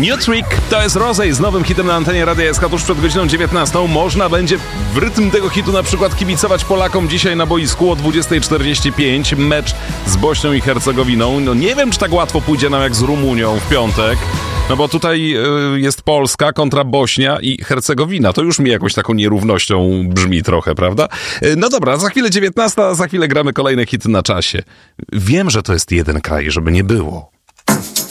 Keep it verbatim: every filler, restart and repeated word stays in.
New Trick to jest Rosé z nowym hitem na antenie Radia S K tuż przed godziną dziewiętnastą. Można będzie w rytm tego hitu na przykład kibicować Polakom dzisiaj na boisku o dwudziesta czterdzieści pięć. Mecz z Bośnią i Hercegowiną. No nie wiem, czy tak łatwo pójdzie nam jak z Rumunią w piątek. No bo tutaj y, jest Polska kontra Bośnia i Hercegowina. To już mi jakąś taką nierównością brzmi trochę, prawda? Y, no dobra, za chwilę dziewiętnasta, za chwilę gramy kolejne hity na czasie. Wiem, że to jest jeden kraj, żeby nie było.